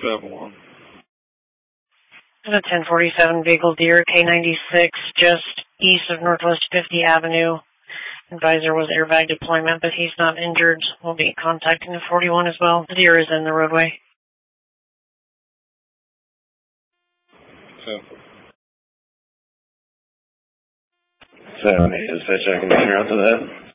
7-1. And a 1047 vehicle Deer K96 just east of Northwest 50 Avenue. Advisor was airbag deployment, but he's not injured. We'll be contacting the 41 as well. The Deer is in the roadway. 7-8 is fetch. I can turn out to that.